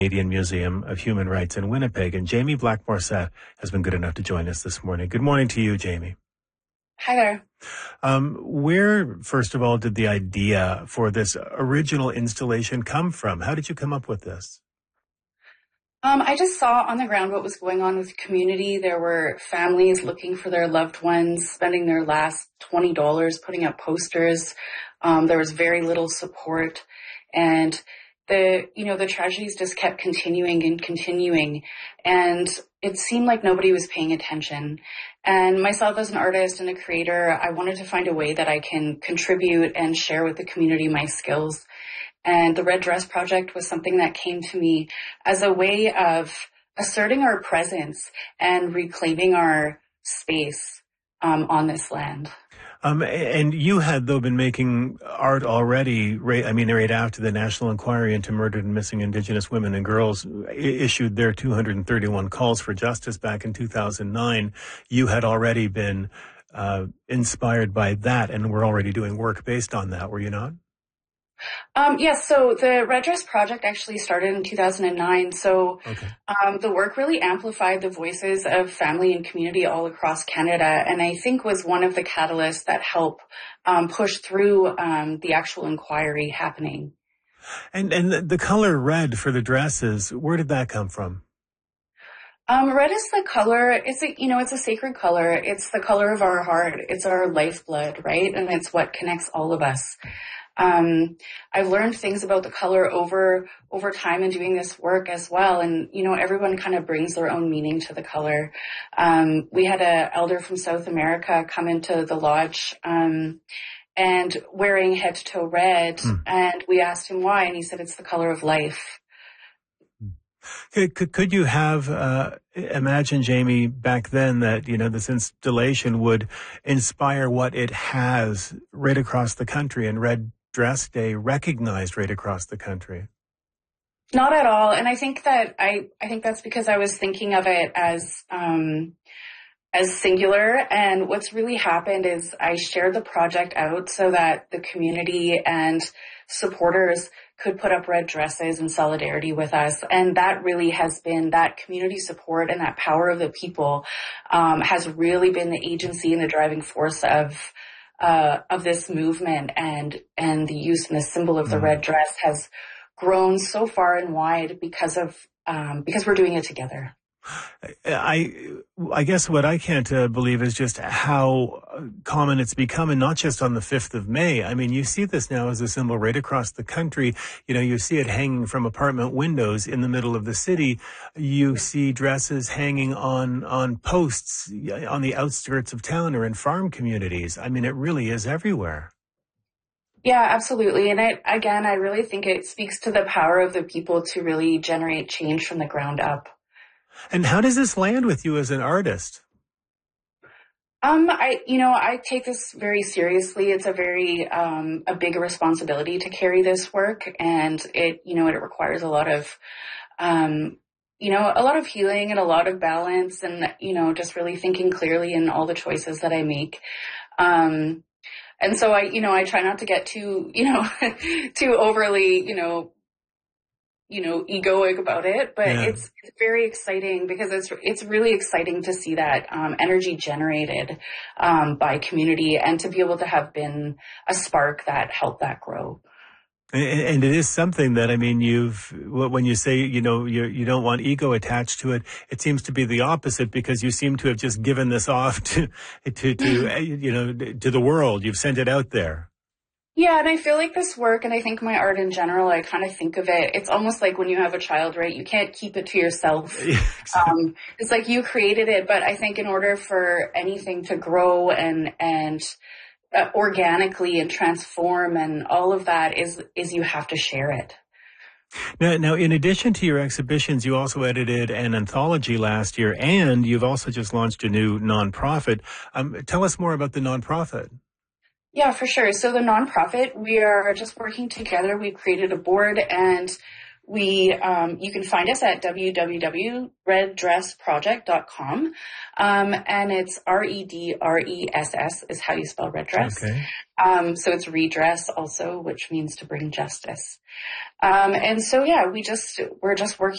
Canadian Museum of Human Rights in Winnipeg. And Jamie Blackmore-Sett has been good enough to join us this morning. Good morning to you, Jamie. Hi there. Where, first of all, did the idea for this original installation come from? How did you come up with this? I just saw on the ground what was going on with the community. There were families looking for their loved ones, spending their last $20, putting up posters. There was very little support, and the tragedies just kept continuing and continuing, and it seemed like nobody was paying attention. And myself as an artist and a creator, I wanted to find a way that I can contribute and share with the community my skills. And the Red Dress Project was something that came to me as a way of asserting our presence and reclaiming our space on this land. And you had, though, been making art already, right after the National Inquiry into Murdered and Missing Indigenous Women and Girls issued their 231 calls for justice back in 2009. You had already been inspired by that and were already doing work based on that, were you not? Yes, so the Red Dress Project actually started in 2009. So Okay. The work really amplified the voices of family and community all across Canada, and I think was one of the catalysts that helped push through the actual inquiry happening. And the color red for the dresses, where did that come from? Red is the color. It's a sacred color. It's the color of our heart. It's our lifeblood, right? And it's what connects all of us. I've learned things about the color over time in doing this work as well. And, everyone kind of brings their own meaning to the color. We had an elder from South America come into the lodge, and wearing head to toe red. And we asked him why, and he said it's the color of life. Could you have imagine, Jamie, back then that, this installation would inspire what it has right across the country, and Red Dress Day recognized right across the country? Not at all. And I think that's because I was thinking of it as singular. And what's really happened is I shared the project out so that the community and supporters could put up red dresses in solidarity with us. And that really has been that community support, and that power of the people has really been the agency and the driving force of this movement, and the use and the symbol of the red dress has grown so far and wide because we're doing it together. I guess what I can't believe is just how common it's become, and not just on the 5th of May. I mean, you see this now as a symbol right across the country. You see it hanging from apartment windows in the middle of the city. You see dresses hanging on posts on the outskirts of town or in farm communities. I mean, it really is everywhere. Yeah, absolutely. And I really think it speaks to the power of the people to really generate change from the ground up. And how does this land with you as an artist? I take this very seriously. It's a very, a big responsibility to carry this work, and it requires a lot of, a lot of healing and a lot of balance, and, just really thinking clearly in all the choices that I make. And so I try not to get too, too overly, egoic about it, but Yeah. it's very exciting because it's really exciting to see that energy generated by community, and to be able to have been a spark that helped that grow. And it is something that, when you say, you don't want ego attached to it, it seems to be the opposite, because you seem to have just given this off to the world. You've sent it out there. Yeah, and I feel like this work, and I think my art in general, I kind of think of it, it's almost like when you have a child, right? You can't keep it to yourself. Exactly. It's like you created it, but I think in order for anything to grow and organically and transform and all of that is you have to share it. Now, in addition to your exhibitions, you also edited an anthology last year, and you've also just launched a new nonprofit. Tell us more about the nonprofit. Yeah, for sure. So the nonprofit, we are just working together. We've created a board, and you can find us at www.reddressproject.com. And it's REDRESS is how you spell red dress. Okay. So it's redress also, which means to bring justice. And so, yeah, we're just working